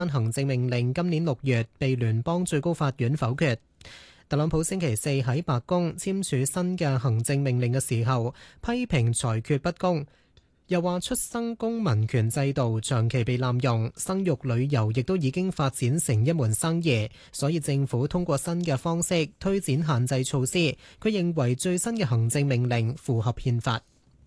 行政命令今年6月被聯邦最高法院否決。特朗普星期四喺白宮簽署新嘅行政命令嘅時候，批評裁決不公，又話出生公民權制度長期被濫用，生育旅遊亦都已經發展成一門生意，所以政府通過新嘅方式推展限制措施。佢認為最新嘅行政命令符合憲法。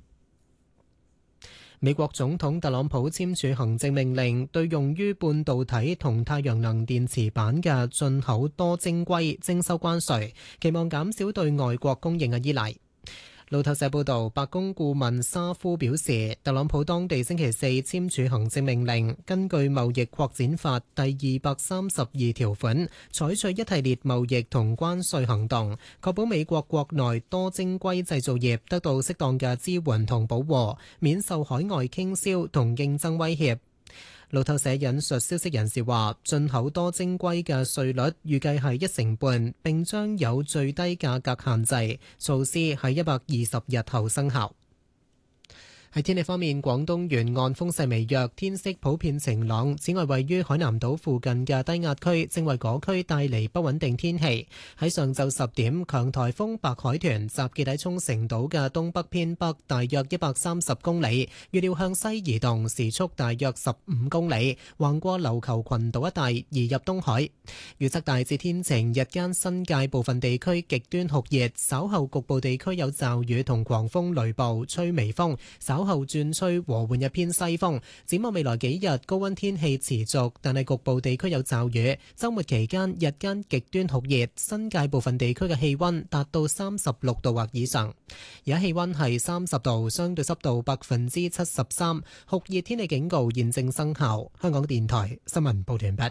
美國總統特朗普簽署行政命令，對用於半導體同太陽能電池板嘅進口多晶硅徵收關稅，期望減少對外國供應嘅依賴。路透社報道，白宮顧問沙夫表示，特朗普當地星期四簽署行政命令，根據貿易擴展法第232條款，採取一系列貿易同關稅行動，確保美國國內多晶硅製造業得到適當嘅支援同保護，免受海外傾銷同競爭威脅。路透社引述消息人士話，進口多晶硅嘅稅率預計係1%，並將有最低價格限制，措施喺120日後生效。喺天氣方面，廣東沿岸風勢微弱，天色普遍晴朗。此外，位於海南島附近嘅低壓區正為嗰區帶嚟不穩定天氣。喺上晝10點，強颱風白海豚集結喺沖繩島嘅東北偏北大約130公里，預料向西移動，時速大約15公里，橫過琉球群島一帶移入東海。預測大致天晴，日間新界部分地區極端酷熱，稍後局部地區有驟雨同狂風雷暴，吹微風，稍後轉吹和緩一偏西風。展望未來幾日，高溫天氣持續，但係局部地區有驟雨。週末期間日間極端酷熱，新界部分地區嘅氣溫達到36度或以上。而家氣溫係30度，相對濕度73%，酷熱天氣警告現正生效。香港電台新聞報道完畢。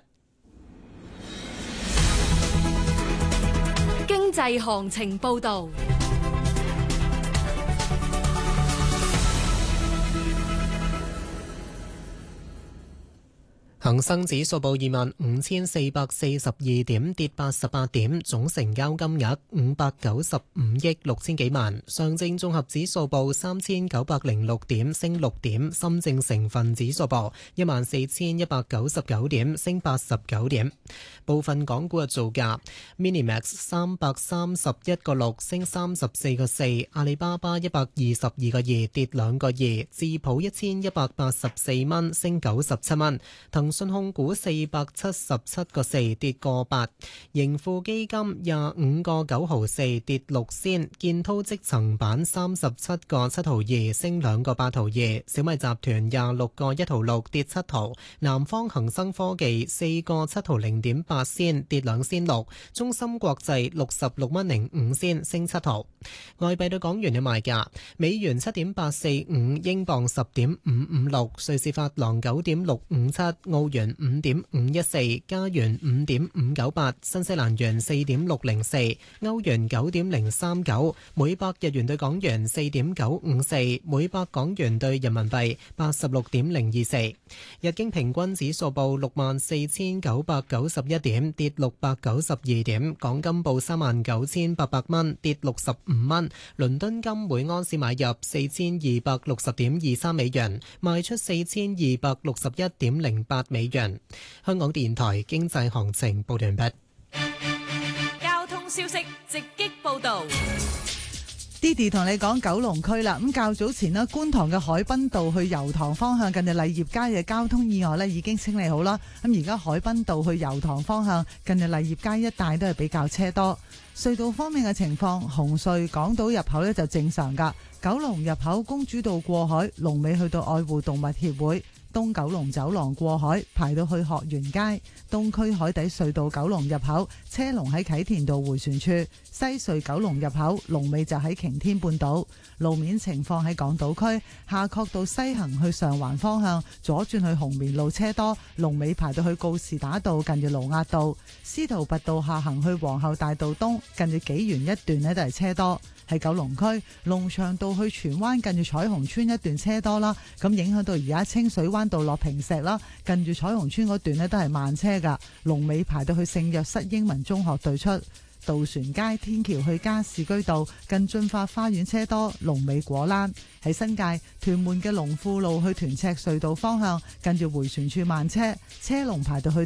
經濟行情報道。 恒生指數報25,442點，跌88點，總成交金額595億6千幾萬。上證綜合指數報3,906點，升6點。深證成分指數報14,199點，升89點。部分港股嘅造價 ：Minimax 331個6，升34個4；阿里巴巴122個2，跌2個2；智普1184蚊，升97蚊；騰訊控股477個4，跌個8；盈富基金25個9毫4，跌6仙；建滔積層板37個7毫2，升2個8毫2；小米集團26個1毫6，跌7毫；南方恒生科技4個7毫0.8仙，跌2仙6；中芯國際66蚊05仙，升7毫。外幣對港元嘅賣價：美元7.845，英鎊10.556，瑞士法郎9.657，澳元5.514，加元5.598，新西蘭元4.604，歐元9.039，每百日元對港元4.954，每百港元對人民幣86.024。日經平均指數報64,991點，跌692點。港金報39,800蚊，跌65蚊。倫敦金每安士買入4,260.23美元，賣出4,261.08美元。香港電台經濟行情報完畢。 交通消息直擊報道。 Didi 同你講九龍區啦，咁較早前呢，觀塘嘅海濱道去油塘方向近住勵業街嘅交通意外呢已經清理好啦。咁而家海濱道去油塘方向近住勵業街一帶都係比較車多。隧道方面嘅情況，紅隧港島入口呢就正常噶，九龍入口公主道過海，龍尾去到愛護動物協會。東九龍走廊過海排到去學園街，東區海底隧道九龍入口車龍喺啟田道迴旋處，西隧九龍入口龍尾就喺擎天半島。路面情況喺港島區夏慤道西行去上環方向左轉去紅棉路車多，龍尾排到去告士打道近住盧押道。司徒拔道下行去皇后大道東近住紀元一段呢都係車多。喺九龍區龍翔道去荃灣近住彩虹村一段車多啦，咁影響到而家清水灣道落坪石啦，近住彩虹村嗰段呢都係慢車噶，龍尾排到去聖若瑟英文中學對出。 渡船街天橋去加士居道近駿發花園車多，龍尾果欄。喺新界屯門嘅龍富路去屯赤隧道方向，近住迴旋處慢車，車龍排到去